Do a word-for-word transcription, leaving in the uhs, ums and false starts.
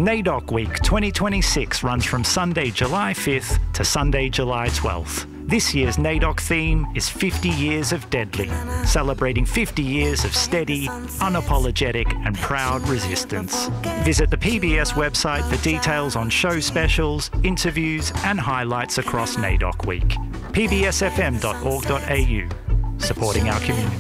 NAIDOC Week twenty twenty-six runs from Sunday, July fifth to Sunday, July twelfth. This year's NAIDOC theme is fifty years of Deadly, celebrating fifty years of steady, unapologetic and proud resistance. Visit the P B S website for details on show specials, interviews and highlights across NAIDOC Week. p b s f m dot org dot a u, supporting our community.